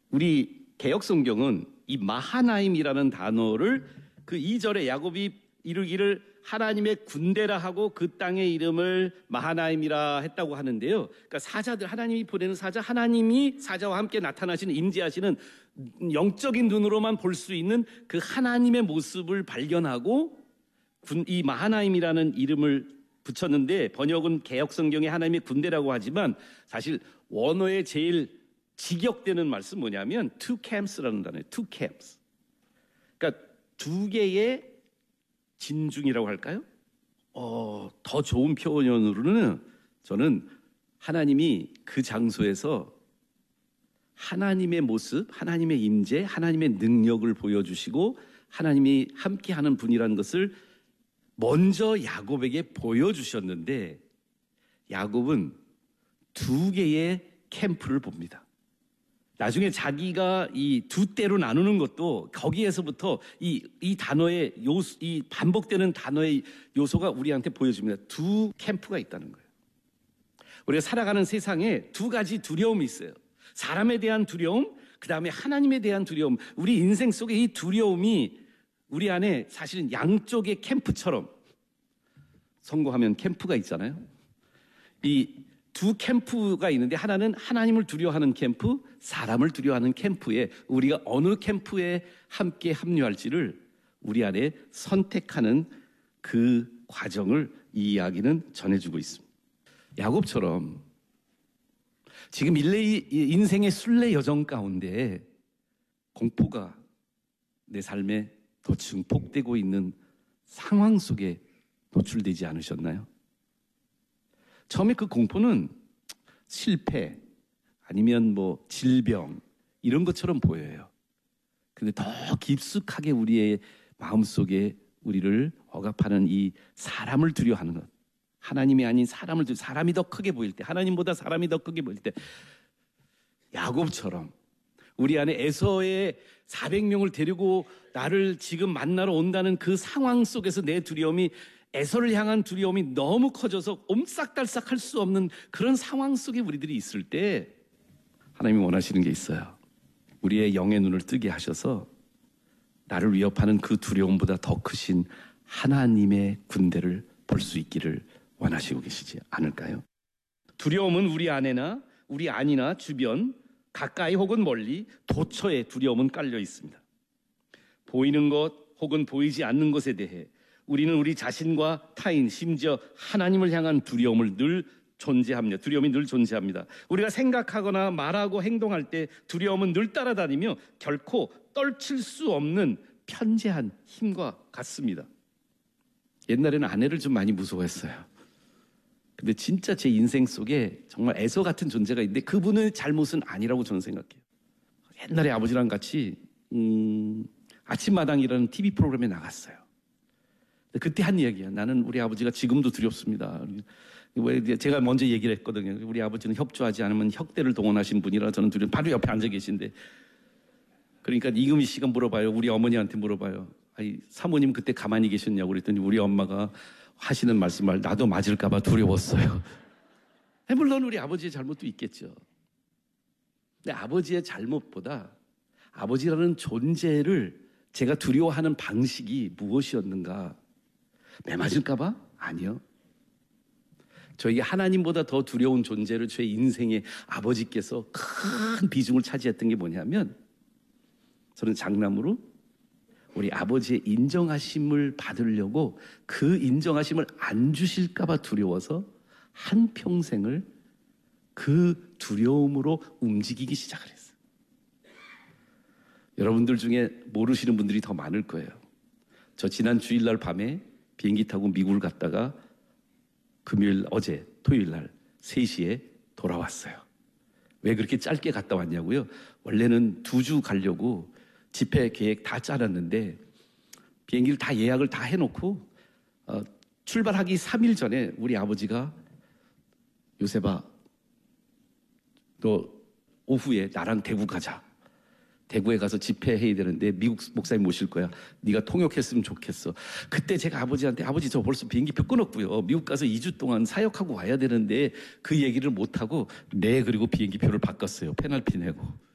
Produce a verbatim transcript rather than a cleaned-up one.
우리 개역 성경은 이 마하나임이라는 단어를 그 이 절에 야곱이 이르기를 하나님의 군대라 하고 그 땅의 이름을 마하나임이라 했다고 하는데요. 그러니까 사자들, 하나님이 보내는 사자, 하나님이 사자와 함께 나타나시는, 임재하시는 영적인 눈으로만 볼 수 있는 그 하나님의 모습을 발견하고 이 마하나임이라는 이름을 붙였는데, 번역은 개역 성경에 하나님의 군대라고 하지만 사실 원어의 제일 직역되는 말씀 뭐냐면 two camps라는 단어예요. two camps. 그러니까 두 개의 진중이라고 할까요? 어, 더 좋은 표현으로는 저는 하나님이 그 장소에서 하나님의 모습, 하나님의 임재, 하나님의 능력을 보여주시고 하나님이 함께하는 분이라는 것을 먼저 야곱에게 보여주셨는데, 야곱은 두 개의 캠프를 봅니다. 나중에 자기가 이 두 때로 나누는 것도 거기에서부터 이, 이 단어의 요소, 이 반복되는 단어의 요소가 우리한테 보여줍니다. 두 캠프가 있다는 거예요. 우리가 살아가는 세상에 두 가지 두려움이 있어요. 사람에 대한 두려움, 그 다음에 하나님에 대한 두려움. 우리 인생 속에 이 두려움이 우리 안에 사실은 양쪽의 캠프처럼, 성공하면 캠프가 있잖아요. 이 두 캠프가 있는데, 하나는 하나님을 두려워하는 캠프, 사람을 두려워하는 캠프에 우리가 어느 캠프에 함께 합류할지를 우리 안에 선택하는 그 과정을 이 이야기는 전해주고 있습니다. 야곱처럼 지금 인생의 순례 여정 가운데 공포가 내 삶에 더 증폭되고 있는 상황 속에 노출되지 않으셨나요? 처음에 그 공포는 실패 아니면 뭐 질병 이런 것처럼 보여요. 근데 더 깊숙하게 우리의 마음속에 우리를 억압하는 이 사람을 두려워하는 것, 하나님이 아닌 사람을 두려, 사람이 더 크게 보일 때, 하나님보다 사람이 더 크게 보일 때, 야곱처럼 우리 안에 에서의 사백 명을 데리고 나를 지금 만나러 온다는 그 상황 속에서 내 두려움이, 에서를 향한 두려움이 너무 커져서 옴싹달싹 할 수 없는 그런 상황 속에 우리들이 있을 때 하나님이 원하시는 게 있어요. 우리의 영의 눈을 뜨게 하셔서 나를 위협하는 그 두려움보다 더 크신 하나님의 군대를 볼 수 있기를 원하시고 계시지 않을까요? 두려움은 우리 안에나 우리 안이나 주변, 가까이 혹은 멀리 도처에 두려움은 깔려 있습니다. 보이는 것 혹은 보이지 않는 것에 대해 우리는 우리 자신과 타인, 심지어 하나님을 향한 두려움을 늘 존재합니다. 두려움이 늘 존재합니다. 우리가 생각하거나 말하고 행동할 때 두려움은 늘 따라다니며 결코 떨칠 수 없는 편재한 힘과 같습니다. 옛날에는 아내를 좀 많이 무서워했어요. 근데 진짜 제 인생 속에 정말 에서 같은 존재가 있는데 그분의 잘못은 아니라고 저는 생각해요. 옛날에 아버지랑 같이 음, 아침마당이라는 티비 프로그램에 나갔어요. 그때 한 이야기야. 나는 우리 아버지가 지금도 두렵습니다. 제가 먼저 얘기를 했거든요. 우리 아버지는 협조하지 않으면 혁대를 동원하신 분이라 저는 두려워. 바로 옆에 앉아 계신데. 그러니까 이금희 씨가 물어봐요. 우리 어머니한테 물어봐요. 아니, 사모님 그때 가만히 계셨냐고 그랬더니 우리 엄마가 하시는 말씀을 나도 맞을까 봐 두려웠어요. 물론 우리 아버지의 잘못도 있겠죠. 근데 아버지의 잘못보다 아버지라는 존재를 제가 두려워하는 방식이 무엇이었는가? 매 맞을까 봐? 아니요. 저에게 하나님보다 더 두려운 존재를 제 인생의 아버지께서 큰 비중을 차지했던 게 뭐냐면, 저는 장남으로 우리 아버지의 인정하심을 받으려고 그 인정하심을 안 주실까 봐 두려워서 한평생을 그 두려움으로 움직이기 시작을 했어요. 여러분들 중에 모르시는 분들이 더 많을 거예요. 저 지난 주일날 밤에 비행기 타고 미국을 갔다가 금요일, 어제 토요일날 세 시에 돌아왔어요. 왜 그렇게 짧게 갔다 왔냐고요? 원래는 두 주 가려고 집회 계획 다 짜놨는데 비행기를 다 예약을 다 해놓고 어, 출발하기 삼 일 전에 우리 아버지가 요셉아, 너 오후에 나랑 대구 가자. 대구에 가서 집회해야 되는데 미국 목사님 모실 거야. 네가 통역했으면 좋겠어. 그때 제가 아버지한테 아버지 저 벌써 비행기표 끊었고요. 미국 가서 이 주 동안 사역하고 와야 되는데 그 얘기를 못하고 네 그리고 비행기표를 바꿨어요. 페널티 내고.